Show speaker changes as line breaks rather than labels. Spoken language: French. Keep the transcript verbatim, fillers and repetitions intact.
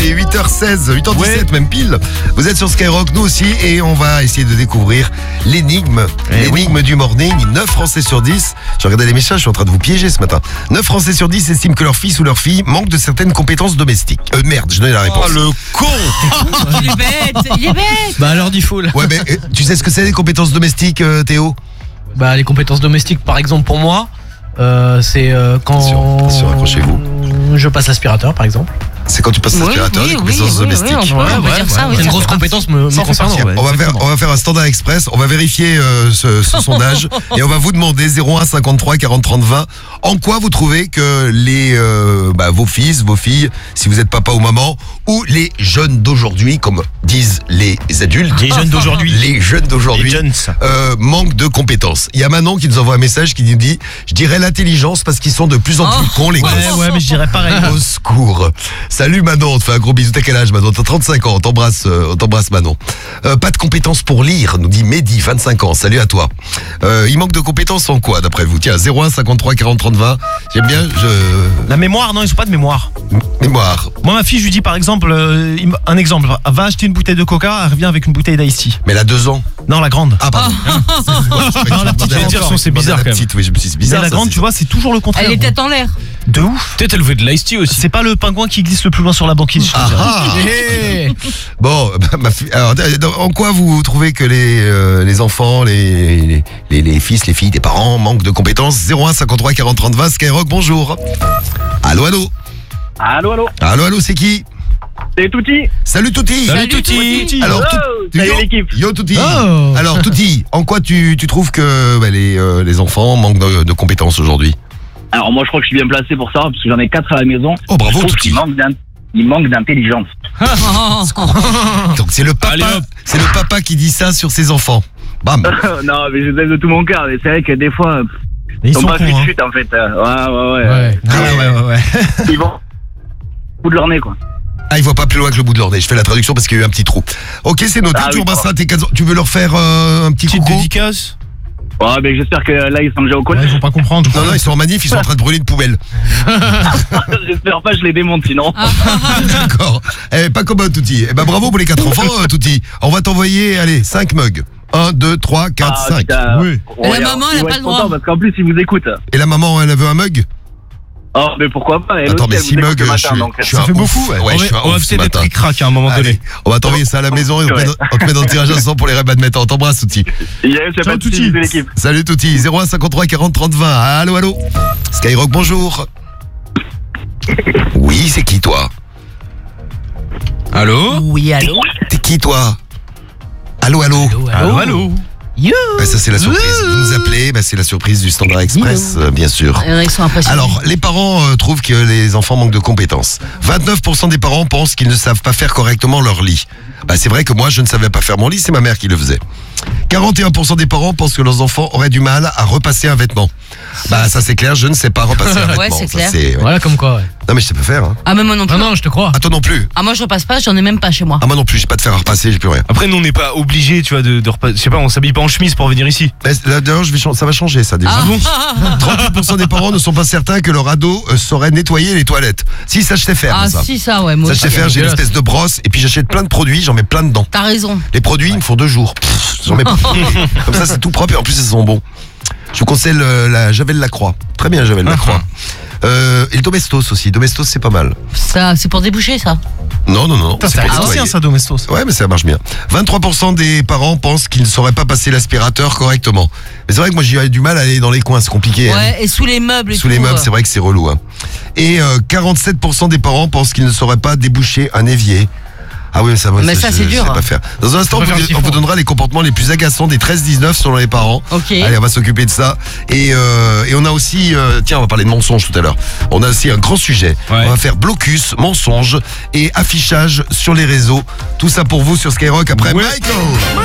est huit heures seize, huit heures dix-sept
Ouais.
même pile. Vous êtes sur Skyrock, nous aussi, et on va essayer de découvrir l'énigme.
Eh
l'énigme du morning. neuf Français sur dix. Je regardais les messages, je suis en train de vous piéger ce matin. neuf Français sur dix estiment que leur fils ou leur fille manque de certaines compétences domestiques. Euh, merde, je donnais la réponse.
Oh le con.
Il est bête, il est bête.
Bah alors du faux là.
Ouais, mais euh, tu sais ce que c'est les compétences domestiques, euh, Théo?
Bah les compétences domestiques par exemple pour moi, euh, c'est euh, quand
Attention, attention, accrochez-vous.
je passe l'aspirateur par exemple.
C'est quand tu passes l'aspirateur, les compétences domestiques.
Oui, on peut, on peut dire ça, oui,
c'est une
ça
grosse
fait partie.
compétence me, me
Ça fait
concernant.
partie,
ouais,
On va, faire,
exactement.
on va faire un standard express, on va vérifier euh, ce, ce sondage et on va vous demander zéro un cinquante-trois quarante trente vingt en quoi vous trouvez que les euh, bah, vos fils, vos filles, si vous êtes papa ou maman, ou les jeunes d'aujourd'hui, comme disent les adultes,
Les jeunes d'aujourd'hui.
les jeunes d'aujourd'hui,
Les jeunes.
euh, manquent de compétences. Il y a Manon qui nous envoie un message qui nous dit, je dirais l'intelligence parce qu'ils sont de plus en plus cons les
Ouais,
gosses.
ouais, mais je dirais pareil.
Au secours. Salut Manon, on te fait un gros bisou. T'as quel âge Manon? T'as trente-cinq ans, on t'embrasse, euh, on t'embrasse Manon. Euh, pas de compétences pour lire, nous dit Mehdi, vingt-cinq ans. Salut à toi. Euh, il manque de compétences en quoi d'après vous? Tiens, zéro un cinquante-trois quarante trente vingt. J'aime bien, je...
La mémoire, non, ils ont pas de mémoire.
Mémoire.
Moi, ma fille, je lui dis par exemple, euh, il me- un exemple, va acheter une bouteille de coca, elle revient avec une bouteille d'Ice Tea.
Mais elle a deux ans.
Non, la grande.
Ah pardon.
Non, la petite,
Je
j'allais dire,
demandais
c'est bizarre,
la
quand même.
petite, oui, je me suis dit, c'est bizarre.
Mais la
ça,
grande,
c'est
tu vois, c'est toujours le contraire.
Elle est tête en l'air.
De ouf.
Peut-être elle veut de l'ice tea aussi.
C'est pas le pingouin qui glisse le plus loin sur la banquise. je te
Ah,
dirais.
ah. Bon, bah, ma fille- alors, dans- en quoi vous trouvez que les, euh, les enfants, les, les, les, les fils, les filles des parents manquent de compétences? Zéro un cinquante-trois quarante trente vingt, Skyrock, bonjour. Allô, allô.
Allô, allô,
Allô, allô, c'est qui?
c'est Touti.
Salut Touti.
Salut Touti.
Alors,
Hello,
Tou-
salut
yo,
l'équipe.
yo Touti.
Oh.
Alors Touti, en quoi tu, tu trouves que bah, les, euh, les enfants manquent de, de compétences aujourd'hui?
Alors moi je crois que je suis bien placé pour ça, parce que j'en ai quatre à la maison.
Oh bravo
Je trouve
Touti.
qu'il manque d'in- il manque d'intelligence.
Donc c'est le
Allez,
papa,
hop.
c'est le papa qui dit ça sur ses enfants. Bam.
Non mais je les aime de tout mon cœur, mais c'est vrai que des fois, pff,
Mais
ils
ils
sont
sont
pas
cons, hein.
chute en fait. Euh, Ouais, ouais, ouais.
Ouais.
Ah ouais, ouais, ouais, ouais.
Ils vont au bout de leur nez quoi.
Ah, il voit pas plus loin que le bout de leur nez. Je fais la traduction parce qu'il y a eu un petit trou. Ok, c'est noté.
Ah
tu
oui,
embrasseras tes quatre... Tu veux leur faire euh, un petit
Petite
coucou?
dédicace.
Ouais, mais j'espère que là ils sont déjà au
Ouais,
collège.
ils vont pas comprendre.
Non, non, ils sont en manif, ils sont en train de brûler une poubelle.
J'espère pas, je les démonte sinon.
D'accord. Eh, pas comme un Touti. Eh ben, bravo pour les quatre enfants, euh, Touti. On va t'envoyer, allez, cinq mugs. un, deux, trois, quatre,
Ah,
cinq.
putain.
Oui.
Et la
Ouais,
maman,
ils
elle a
vont
pas
être
le droit.
contents, parce qu'en plus ils vous écoutent.
Et la maman, elle veut un mug?
Oh, mais pourquoi pas. Elle
Attends,
aussi,
mais
elle
six
vous écoute
mugs,
le
je
matin,
suis,
donc,
je suis
Ça
un
fait
ouf.
beaucoup, ouais.
Ouais,
on
je suis un
va, on va
ouf ce
peut-être être
matin.
ric-rac à un moment donné.
Allez, on va t'envoyer ça à la maison et on, te met dans, on te met dans le tirage à cent pour les rêves admettants. On t'embrasse, Touti.
Il y a- c'est
Ciao,
pas de
Touti.
soucis, c'est l'équipe.
Salut, Touti. zéro un cinquante-trois quarante trente vingt. Allô, allô. Skyrock, bonjour. Oui, c'est qui, toi?
Allô?
Oui, allô.
T'es qui, toi? Allô, allô.
Allô, allô.
You.
Bah, ça, c'est la surprise. Vous nous appelez, bah, c'est la surprise du Standard Express, euh, bien sûr.
Il y en a qui sont impressionnés.
Alors, les parents euh, trouvent que les enfants manquent de compétences. vingt-neuf pour cent des parents pensent qu'ils ne savent pas faire correctement leur lit. Bah, c'est vrai que moi, je ne savais pas faire mon lit, c'est ma mère qui le faisait. quarante et un pour cent des parents pensent que leurs enfants auraient du mal à repasser un vêtement. Bah, ça c'est clair, je ne sais pas repasser un vêtement.
Ouais, c'est
Ça,
clair.
ouais.
Voilà comme quoi. Ouais.
Non, mais je sais pas faire. Hein.
Ah, mais moi non plus.
Non non, je te crois.
Ah, toi non plus.
Ah, moi je repasse pas, j'en ai même pas chez moi.
Ah, moi non plus, j'ai pas de fer à repasser, j'ai plus rien.
Après, nous, on n'est pas obligés, tu vois, de, de repasser. Je sais pas, on s'habille pas en chemise pour venir ici.
Mais là, d'ailleurs, je vais chan- ça va changer, ça déjà.
Ah.
bon
trente-huit pour cent des parents ne sont pas certains que leur ado euh, saurait nettoyer les toilettes. Si, ça je sais faire.
Ah,
ça.
si, ça, ouais, moi
Ça je sais
aussi.
faire, j'ai une
dégueulasse.
espèce de brosse et puis j'achète plein de produits, j'en mets plein dedans.
T'as raison.
Les produits, ils me font deux jours. Pff, J'en mets pas. Comme ça, c'est tout propre et en plus, ils sont bons. Je vous conseille le- la Javel Lacroix. Très bien, Javel Lacroix. Euh, et le Domestos aussi. Domestos, c'est pas mal.
Ça, c'est pour déboucher, ça.
Non, non, non.
Putain,
c'est
c'est
pour
ancien,
nettoyer.
ça, Domestos.
Ouais, mais ça marche bien. vingt-trois pour cent des parents pensent qu'ils ne sauraient pas passer l'aspirateur correctement. Mais c'est vrai que moi, j'ai du mal à aller dans les coins, c'est compliqué. hein.
Ouais, et sous les meubles et
Sous
tout,
les meubles,
euh.
c'est vrai que c'est relou. Hein. Et euh, quarante-sept pour cent des parents pensent qu'ils ne sauraient pas déboucher un évier. Ah oui, ça,
Mais ça,
je-
c'est
je
dur,
sais
hein.
pas faire. Dans un instant,
Faut
on
pas
vous,
faire le
on vous
siphon.
donnera les comportements les plus agaçants des treize dix-neuf selon les parents.
Ok.
Allez, on va s'occuper de ça. Et, euh, et on a aussi, euh, tiens, on va parler de mensonges tout à l'heure. On a aussi un grand sujet.
Ouais.
On va faire blocus, mensonges et affichage sur les réseaux. Tout ça pour vous sur Skyrock après
Ouais.
Michael.